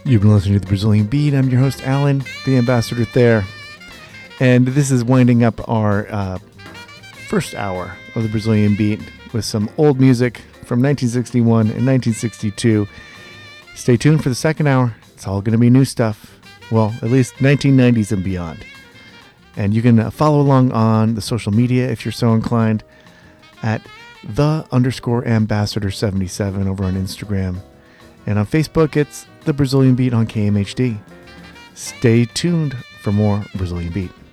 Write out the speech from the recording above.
You've been listening to The Brazilian Beat. I'm your host, Alan, the ambassador there. And this is winding up our first hour of The Brazilian Beat with some old music from 1961 and 1962. Stay tuned for the second hour. It's all going to be new stuff. Well, at least 1990s and beyond. And you can follow along on the social media if you're so inclined at _ambassador77 over on Instagram. And on Facebook, it's The Brazilian Beat on KMHD. Stay tuned for more Brazilian Beat.